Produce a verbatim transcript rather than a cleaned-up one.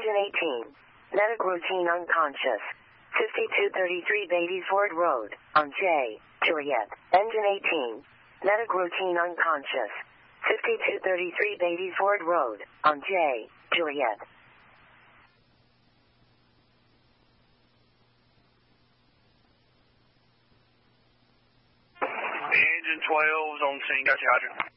Engine eighteen. Medic routine unconscious. fifty-two thirty-three Beatties Ford Road, on J, Juliet. Engine eighteen. Medic routine unconscious. fifty-two thirty-three Beatties Ford Road, on J, Juliet. Engine twelve is on scene. Got you, Roger.